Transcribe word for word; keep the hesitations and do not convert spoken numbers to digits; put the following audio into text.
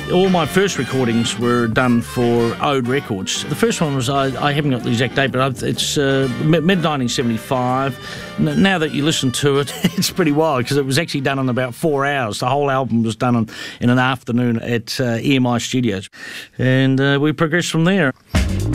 All my first recordings were done for Ode Records. The first one was, I, I haven't got the exact date, but it's uh, mid nineteen seventy-five. N- now that you listen to it, it's pretty wild because it was actually done in about four hours. The whole album was done in, in an afternoon at uh, E M I Studios. And uh, we progressed from there.